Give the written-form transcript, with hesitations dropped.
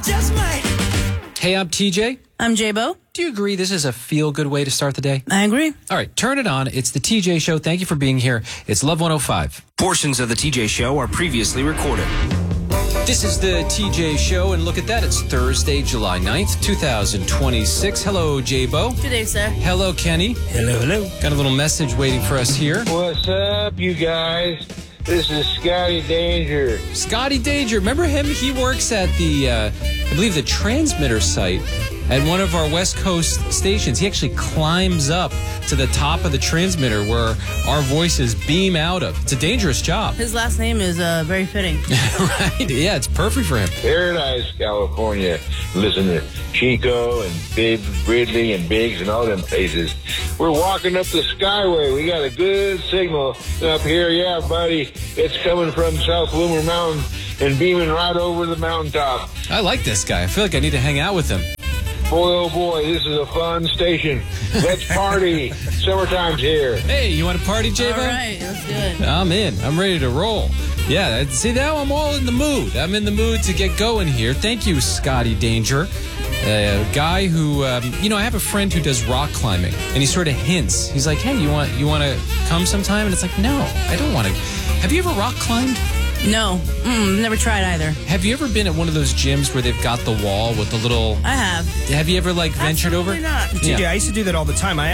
just might. Hey, I'm TJ. I'm J-Bo. Do you agree this is a feel-good way to start the day? I agree. All right, turn it on. It's the TJ Show. Thank you for being here. It's Love 105. Portions of the TJ Show are previously recorded. This is the TJ Show, and look at that. It's Thursday, July 9th, 2026. Hello, J-Bo. Good day, sir. Hello, Kenny. Hello. Got a little message waiting for us here. What's up, you guys? This is Scotty Danger. Scotty Danger. Remember him? He works at the, I believe, the transmitter site at one of our West Coast stations. He actually climbs up to the top of the transmitter where our voices beam out of. It's a dangerous job. His last name is very fitting. Right? Yeah, it's perfect for him. Paradise, California. Listen to Chico and Big Ridley and Biggs and all them places. We're walking up the Skyway. We got a good signal up here. Yeah, buddy. It's coming from South Bloomer Mountain and beaming right over the mountaintop. I like this guy. I feel like I need to hang out with him. Boy, oh boy, this is a fun station. Let's party. Summertime's here. Hey, you want to party, J-Bo? All right, let's do it. I'm in. I'm ready to roll. Yeah, see, now I'm all in the mood. I'm in the mood to get going here. Thank you, Scotty Danger. A guy who, I have a friend who does rock climbing, and he sort of hints. He's like, hey, you want to come sometime? And it's like, no, I don't want to. Have you ever rock climbed? No, never tried either. Have you ever been at one of those gyms where they've got the wall with the little... I have. Have you ever, ventured over? Absolutely not. TJ, I used to do that all the time. I